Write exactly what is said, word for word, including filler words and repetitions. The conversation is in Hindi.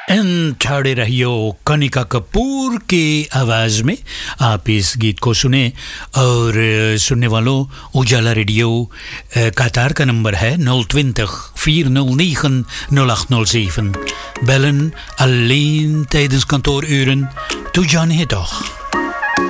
एन ठाड़े रहियो कनिका कपूर की आवाज़ में आप इस गीत को सुने। और सुनने वालों, उजाला रेडियो कतार का नंबर है nul twintig vier nul negen nul acht nul zeven. Bellen alleen tijdens kantooruren. Toejan het toch.